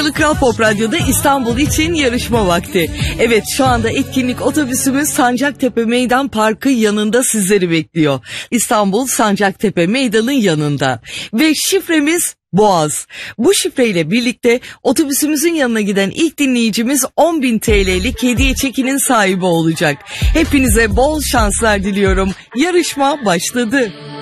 Kral Pop Radyo'da İstanbul için yarışma vakti. Evet, şu anda etkinlik otobüsümüz Sancaktepe Meydan Parkı yanında sizleri bekliyor. İstanbul Sancaktepe Meydan'ın yanında. Ve şifremiz Boğaz. Bu şifreyle birlikte otobüsümüzün yanına giden ilk dinleyicimiz 10.000 TL'lik hediye çekinin sahibi olacak. Hepinize bol şanslar diliyorum. Yarışma başladı.